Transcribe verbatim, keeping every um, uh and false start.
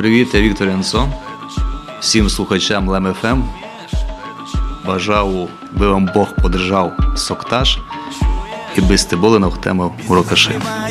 Привіт, я Віктор Янсон. Всім слухачам Лем еф ем. Бажав, би вам Бог подержав соктаж і би сте були на тему урокаши.